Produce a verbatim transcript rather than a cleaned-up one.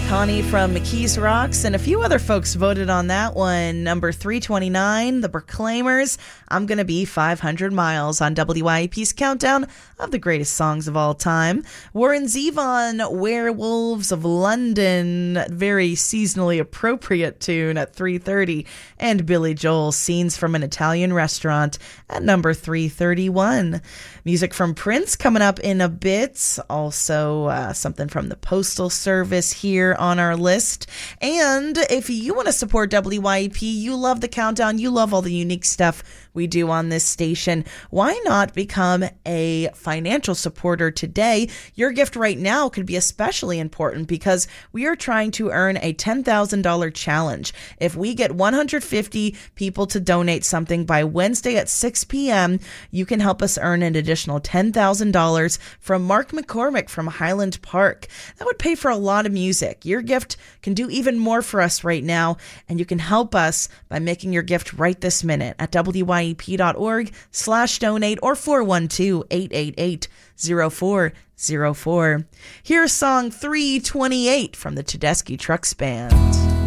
Connie from McKees Rocks, and a few other folks voted on that one. Number three twenty-nine, The Proclaimers, I'm Gonna Be five hundred miles on W I E P's countdown of the greatest songs of all time. Warren Zevon, Werewolves of London, very seasonally appropriate tune at three thirty. And Billy Joel, Scenes from an Italian Restaurant at number three thirty-one. Music from Prince coming up in a bit. Also uh, something from the Postal Service here on our list. And if you want to support W I E P, you love the countdown, you love all the unique stuff we do on this station, why not become a financial supporter today? Your gift right now could be especially important because we are trying to earn a ten thousand dollars challenge. If we get one hundred fifty people to donate something by Wednesday at six p.m., you can help us earn an additional ten thousand dollars from Mark McCormick from Highland Park. That would pay for a lot of music. Your gift can do even more for us right now, and you can help us by making your gift right this minute at W I E P dot org slash donate or four one two, eight eight eight, zero four zero four. Here's song three twenty-eight from the Tedeschi Trucks Band.